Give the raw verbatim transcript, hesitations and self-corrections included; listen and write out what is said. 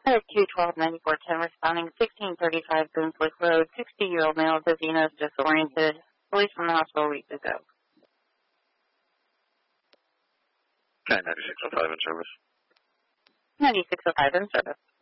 I have Q twelve ninety-four ten responding, sixteen thirty-five Boonslick Road, sixty-year-old male with a Venus disoriented. Police from the hospital a week ago. Okay, ninety-six oh five in service. ninety-six oh five in service.